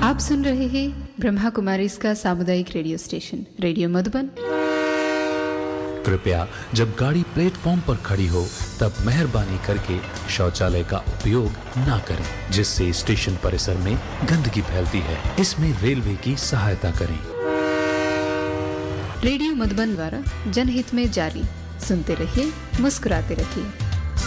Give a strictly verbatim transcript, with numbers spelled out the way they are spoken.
आप सुन रहे हैं ब्रह्मा कुमारी इसका सामुदायिक रेडियो स्टेशन रेडियो मधुबन। कृपया जब गाड़ी प्लेटफॉर्म पर खड़ी हो तब मेहरबानी करके शौचालय का उपयोग ना करें, जिससे स्टेशन परिसर में गंदगी फैलती है। इसमें रेलवे की सहायता करें। रेडियो मधुबन द्वारा जनहित में जारी। सुनते रहिए, मुस्कुराते रहिए।